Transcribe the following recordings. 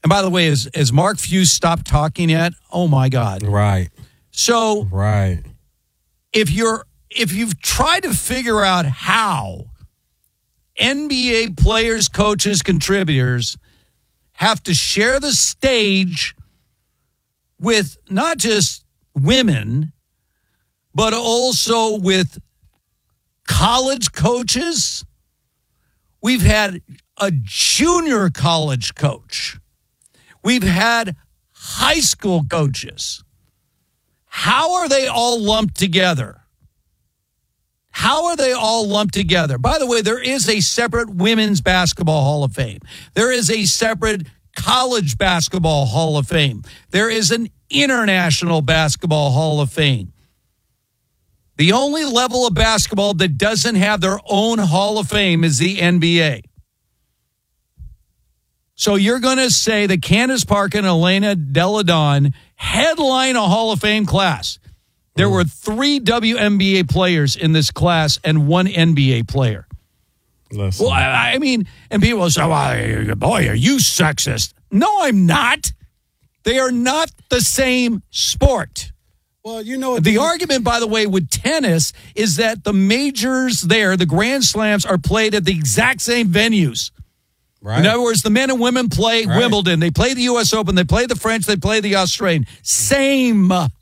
by the way, has Mark Few stopped talking yet? Oh, my God. Right. So right. If you've tried to figure out how NBA players, coaches, contributors have to share the stage with not just women, but also with college coaches. We've had a junior college coach. We've had high school coaches. How are they all lumped together? How are they all lumped together? By the way, there is a separate Women's Basketball Hall of Fame. There is a separate College Basketball Hall of Fame. There is an International Basketball Hall of Fame. The only level of basketball that doesn't have their own Hall of Fame is the NBA. So you're going to say that Candace Parker and Elena Delle Donne headline a Hall of Fame class. There were 3 WNBA players in this class and 1 NBA player. Listen. Well, I mean, and people will say, well, boy, are you sexist? No, I'm not. They are not the same sport. Well, you know, the argument, by the way, with tennis is that the majors there, the Grand Slams, are played at the exact same venues. Right. In other words, the men and women play Wimbledon. They play the U.S. Open. They play the French. They play the Australian. Same. The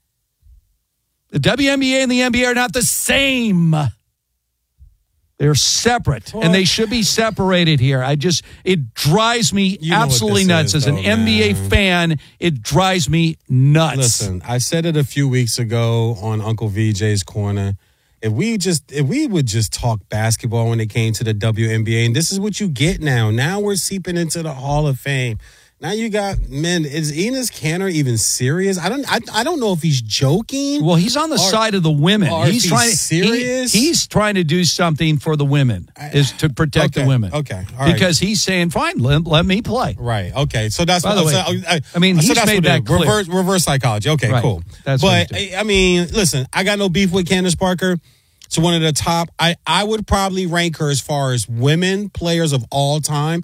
WNBA and the NBA are not the same. They're separate, and they should be separated here. It drives me absolutely nuts. As an NBA fan, it drives me nuts. Listen, I said it a few weeks ago on Uncle VJ's Corner. If we would just talk basketball when it came to the WNBA, and this is what you get now. Now we're seeping into the Hall of Fame. Now you got, man, is Enes Kanter even serious? I don't know if he's joking. Well, he's on the side of the women. He's trying serious. He's trying to do something for the women, is to protect the women. Okay, all right. Because he's saying, fine, let me play. Right. Okay. So that's by the way. I mean, he's made that clear. Reverse psychology. Okay. Right. Cool. That's but I mean, listen, I got no beef with Candace Parker. It's one of the top. I would probably rank her as far as women players of all time.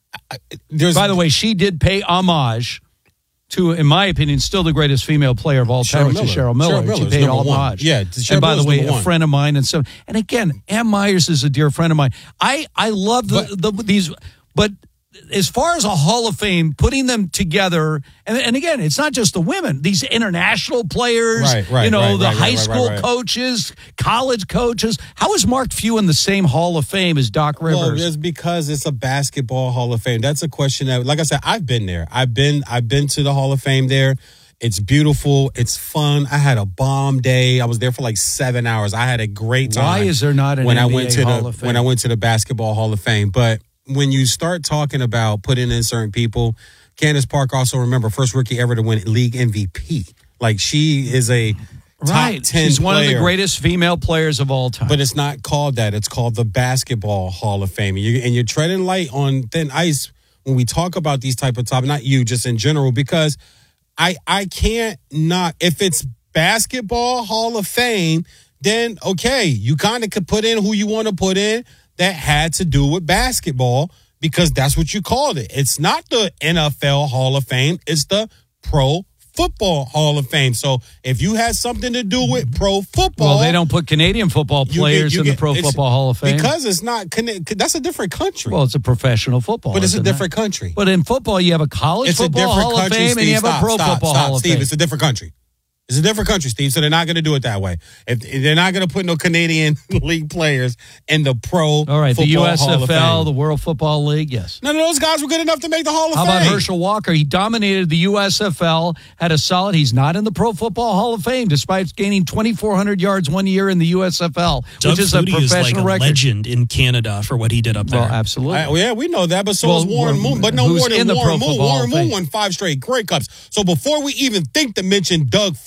By the way, she did pay homage to, in my opinion, still the greatest female player of all time, which is Cheryl Miller. She paid homage. Yeah, and by the way, a friend of mine, and again, Ann Myers is a dear friend of mine. I love these, but as far as a Hall of Fame, putting them together, and again, it's not just the women; these international players, the high school coaches, college coaches. How is Mark Few in the same Hall of Fame as Doc Rivers? Well, it's because it's a basketball Hall of Fame. That's a question that, like I said, I've been there. I've been to the Hall of Fame there. It's beautiful. It's fun. I had a bomb day. I was there for like 7 hours. I had a great time. Why is there not an NBA Hall of Fame? When I went to the Basketball Hall of Fame, but when you start talking about putting in certain people, Candace Parker, also remember, first rookie ever to win league MVP. Like, she is a top 10 She's player. One of the greatest female players of all time. But it's not called that. It's called the Basketball Hall of Fame. And you're treading light on thin ice when we talk about these type of topics, not you, just in general, because I can't not, if it's Basketball Hall of Fame, then okay, you kind of could put in who you want to put in that had to do with basketball, because that's what you called it. It's not the NFL Hall of Fame. It's the Pro Football Hall of Fame. So if you had something to do with pro football. Well, they don't put Canadian football players in the Pro Football Hall of Fame. Because it's not, that's a different country. Well, it's a professional football. But it's a different country. But in football, you have a college football Hall of Fame and you have a Pro Football Hall of Fame. Steve, it's a different country. It's a different country, Steve, so they're not going to do it that way. If they're not going to put no Canadian league players in the Pro All right, the Football Hall of USFL, Fame. the World Football League, yes. None of those guys were good enough to make the Hall of How Fame. about Herschel Walker? He dominated the USFL, had a solid. He's not in the Pro Football Hall of Fame, despite gaining 2,400 yards 1 year in the USFL, Doug which is Flutie a professional like a record. legend in Canada for what he did up there. Well, absolutely. Yeah, we know that, but so is Warren Moon. But no more than Warren Moon. Warren Moon won 5 straight Grey Cups. So before we even think to mention Doug Flutie,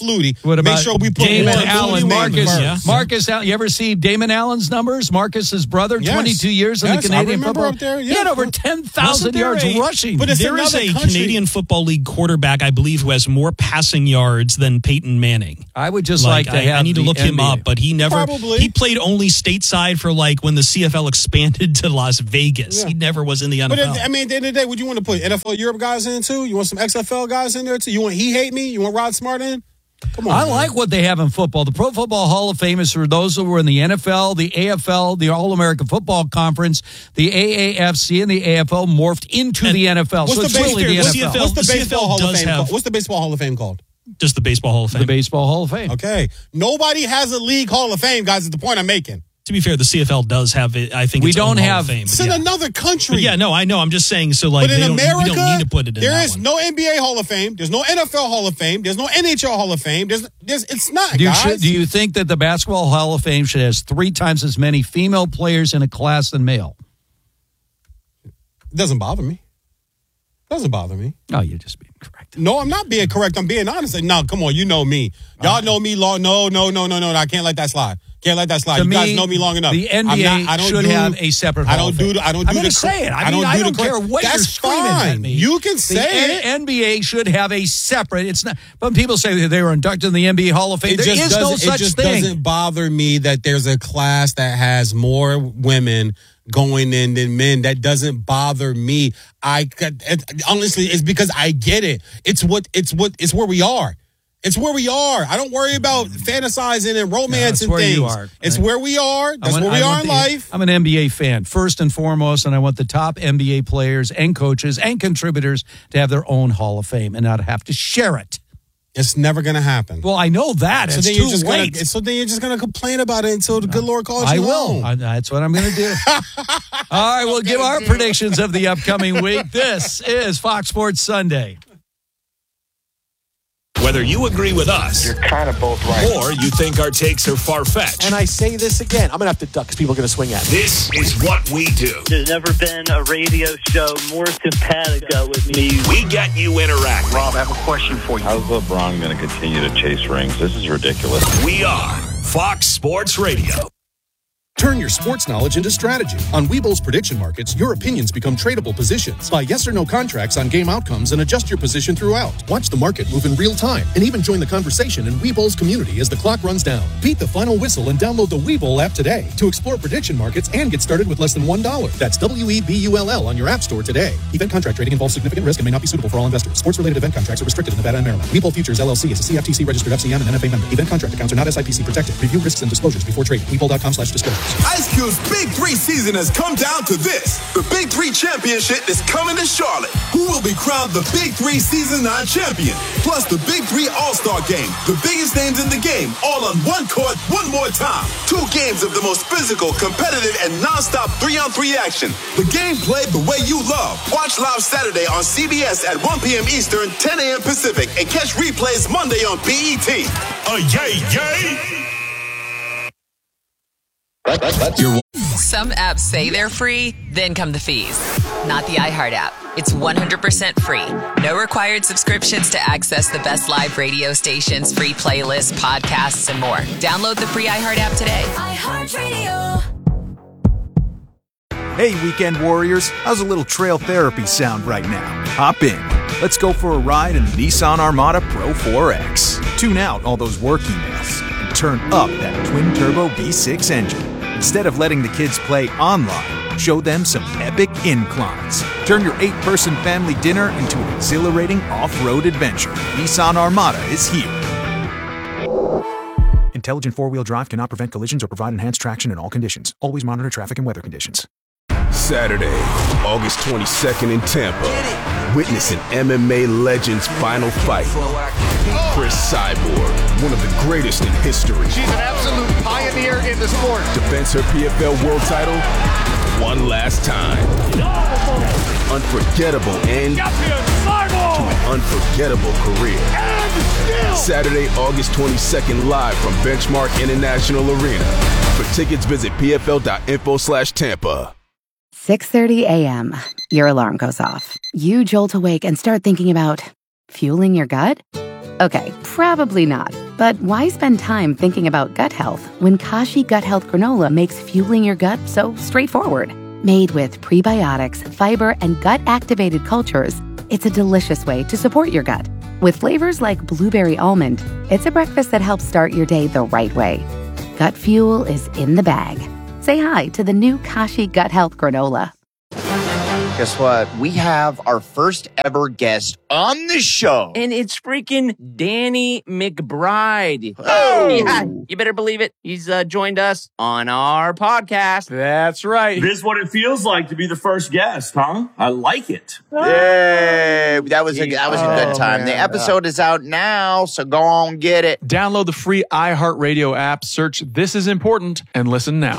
Flutie. What about Make sure we put Damon Warren Allen? Flutie Marcus, first. Yeah. Marcus, you ever see Damon Allen's numbers? Marcus's brother, Yes. 22 years in Yes, the Canadian I remember football. up there, He yeah. had over Wasn't 10,000 there yards a- rushing. But it's There is another a country. Canadian Football League quarterback, I believe, who has more passing yards than Peyton Manning. I would just like to have I need to the look him NBA. up, but he never. Probably. He played only stateside for like when the CFL expanded to Las Vegas. Yeah. He never was in the NFL. But at the end of the day, what do you want to put NFL Europe guys in too? You want some XFL guys in there too? You want He Hate Me? You want Rod Smart in? Come on. I man. like what they have in football. The Pro Football Hall of Fame is for those who were in the NFL, the AFL, the All-American Football Conference, the AAFC, and the AFL morphed into the NFL. So What's it's the really the baseball- NFL. What's the The baseball CFL Hall of does Fame have- called? What's the baseball Hall of Fame called? Just the Baseball Hall of Fame. The Baseball Hall of Fame. Okay. Nobody has a league Hall of Fame, guys, is the point I'm making. To be fair, the CFL does have it. I think We its own don't Hall have- of Fame. It's but in yeah. another country. But yeah, no, I know. I'm just saying. So like, But in we America, don't need to put it in. there that is one. no NBA Hall of Fame. There's no NFL Hall of Fame. There's no NHL Hall of Fame. There's it's not, guys. Do you think that the Basketball Hall of Fame should have 3 times as many female players in a class than male? It doesn't bother me. Doesn't bother me. No, you're just being correct. No, I'm not being correct. I'm being honest. No, come on. You know me. Y'all know me long. No. I can't let that slide. Can't let that slide. To You guys me, know me long enough. the I'm NBA not- I don't should do- have a separate Hall of Fame. I don't do I'm the gonna say it. I mean, I don't care what That's you're screaming fine. at me. You can say the it. NBA should have a separate. It's not. But people say that they were inducted in the NBA Hall of Fame. There is no It such just thing. doesn't bother me that there's a class that has more women going in than men. That doesn't bother me. Honestly, it's because I get it. It's where we are. It's where we are. I don't worry about fantasizing and romance it's and where things. you are. It's where we are. That's where we are in life. I'm an NBA fan, first and foremost, and I want the top NBA players and coaches and contributors to have their own Hall of Fame and not have to share it. It's never going to happen. Well, I know that. So It's then too you're just late. You're just gonna complain about it until the good Lord calls I you will. home. That's what I'm going to do. All right, we'll give our predictions of the upcoming week. This is Fox Sports Sunday. Whether you agree with us You're kind of both right. or you think our takes are far-fetched, And I say this again, I'm going to have to duck because people are going to swing at me. this is what we do. There's never been a radio show more simpatico with me. We get you interacting. Rob, I have a question for you. How's LeBron going to continue to chase rings? This is ridiculous. We are Fox Sports Radio. Turn your sports knowledge into strategy. On Webull's prediction markets, your opinions become tradable positions. Buy yes or no contracts on game outcomes and adjust your position throughout. Watch the market move in real time and even join the conversation in Webull's community as the clock runs down. Beat the final whistle and download the Webull app today to explore prediction markets and get started with less than $1. That's WEBULL on your app store today. Event contract trading involves significant risk and may not be suitable for all investors. Sports-related event contracts are restricted in Nevada and Maryland. Webull Futures LLC is a CFTC registered FCM and NFA member. Event contract accounts are not SIPC protected. Review risks and disclosures before trading. Webull.com/disclosures. Ice Cube's Big 3 season has come down to this. The Big 3 Championship is coming to Charlotte. Who will be crowned the Big 3 Season 9 champion? Plus the Big 3 All-Star Game. The biggest names in the game, all on one court, one more time. 2 games of the most physical, competitive, and non-stop 3-on-3 action. The game played the way you love. Watch live Saturday on CBS at 1 p.m. Eastern, 10 a.m. Pacific, and catch replays Monday on BET. Yay! Some apps say they're free, then come the fees. Not the iHeart app. It's 100% free. No required subscriptions to access the best live radio stations, free playlists, podcasts, and more. Download the free iHeart app today. iHeartRadio. Hey, weekend warriors. How's a little trail therapy sound right now? Hop in. Let's go for a ride in the Nissan Armada Pro 4X. Tune out all those work emails and turn up that twin-turbo V6 engine. Instead of letting the kids play online, show them some epic inclines. Turn your 8-person family dinner into an exhilarating off-road adventure. Nissan Armada is here. Intelligent four-wheel drive cannot prevent collisions or provide enhanced traction in all conditions. Always monitor traffic and weather conditions. Saturday, August 22nd in Tampa. Witness an MMA legend's final fight. Chris Cyborg, one of the greatest in history. She's an absolute pioneer in the sport. Defends her PFL world title one last time. Unforgettable end to an unforgettable career. Saturday, August 22nd, live from Benchmark International Arena. For tickets, visit pfl.info/Tampa. 6:30 a.m. Your alarm goes off. You jolt awake and start thinking about fueling your gut? Okay, probably not. But why spend time thinking about gut health when Kashi Gut Health Granola makes fueling your gut so straightforward? Made with prebiotics, fiber, and gut-activated cultures, it's a delicious way to support your gut. With flavors like blueberry almond, it's a breakfast that helps start your day the right way. Gut fuel is in the bag. Say hi to the new Kashi Gut Health Granola. Guess what? We have our first ever guest on the show. And it's freaking Danny McBride. Oh! Yeah, you better believe it. He's joined us on our podcast. That's right. This is what it feels like to be the first guest, huh? I like it. Yay! That was a good time. man. The episode is out now, so go on get it. Download the free iHeartRadio app, search This Is Important, and listen now.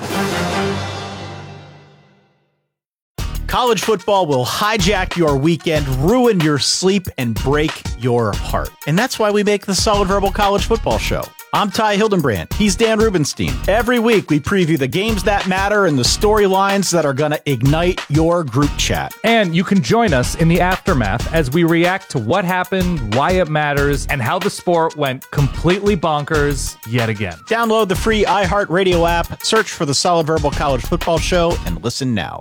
College football will hijack your weekend, ruin your sleep, and break your heart. And that's why we make the Solid Verbal College Football Show. I'm Ty Hildenbrand. He's Dan Rubenstein. Every week, we preview the games that matter and the storylines that are going to ignite your group chat. And you can join us in the aftermath as we react to what happened, why it matters, and how the sport went completely bonkers yet again. Download the free iHeartRadio app, search for the Solid Verbal College Football Show, and listen now.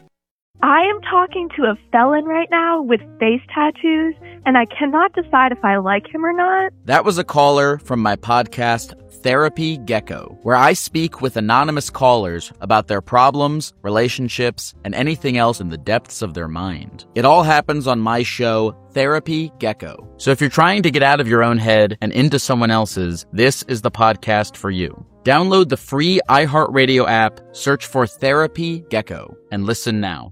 I am talking to a felon right now with face tattoos, and I cannot decide if I like him or not. That was a caller from my podcast, Therapy Gecko, where I speak with anonymous callers about their problems, relationships, and anything else in the depths of their mind. It all happens on my show, Therapy Gecko. So if you're trying to get out of your own head and into someone else's, this is the podcast for you. Download the free iHeartRadio app, search for Therapy Gecko, and listen now.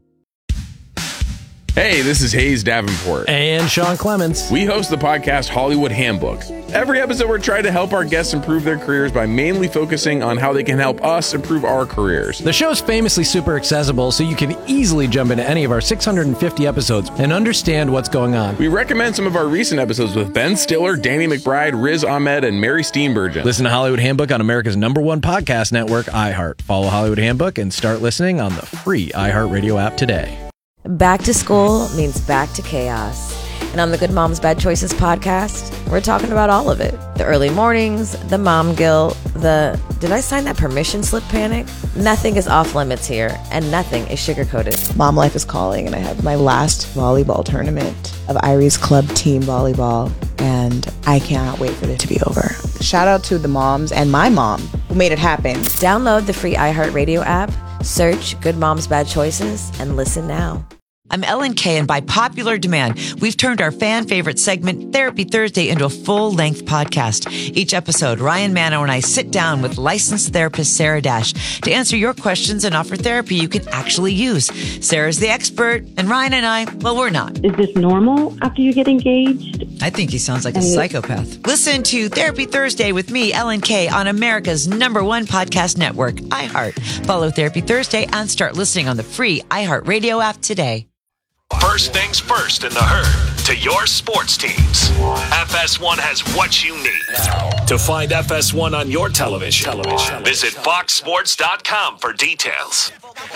Hey, this is Hayes Davenport. And Sean Clements. We host the podcast Hollywood Handbook. Every episode, we're trying to help our guests improve their careers by mainly focusing on how they can help us improve our careers. The show's famously super accessible, so you can easily jump into any of our 650 episodes and understand what's going on. We recommend some of our recent episodes with Ben Stiller, Danny McBride, Riz Ahmed, and Mary Steenburgen. Listen to Hollywood Handbook on America's #1 podcast network, iHeart. Follow Hollywood Handbook and start listening on the free iHeartRadio app today. Back to school means back to chaos. And on the Good Moms Bad Choices podcast, we're talking about all of it. The early mornings, the mom guilt, the did I sign that permission slip panic? Nothing is off limits here, and nothing is sugar-coated. Mom life is calling, and I have my last volleyball tournament of Irie's club team volleyball, and I cannot wait for it to be over. Shout out to the moms and my mom who made it happen. Download the free iHeartRadio app, search Good Moms Bad Choices, and listen now. I'm Ellen Kay, and by popular demand, we've turned our fan favorite segment, Therapy Thursday, into a full-length podcast. Each episode, Ryan Mano and I sit down with licensed therapist Sarah Dash to answer your questions and offer therapy you can actually use. Sarah's the expert, and Ryan and I, well, we're not. Is this normal after you get engaged? I think he sounds like a psychopath. Listen to Therapy Thursday with me, Ellen Kay, on America's #1 podcast network, iHeart. Follow Therapy Thursday and start listening on the free iHeartRadio app today. First things first in the herd to your sports teams. FS1 has what you need. To find FS1 on your television, visit foxsports.com for details.